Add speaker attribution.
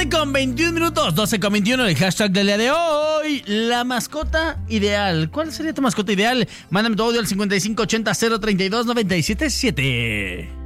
Speaker 1: tarde con 21 minutos, 12 con 21, el hashtag del día de hoy, la mascota ideal. ¿Cuál sería tu mascota ideal? Mándame tu audio al 5580 032 977.